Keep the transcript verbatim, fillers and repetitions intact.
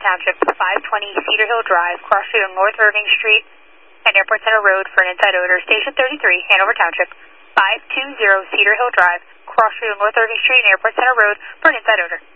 Township, five twenty Cedar Hill Drive, cross street on North Irving Street and Airport Center Road for an inside odor. Station thirty-three, Hanover Township, five twenty Cedar Hill Drive, cross street on North Irving Street and Airport Center Road for an inside odor.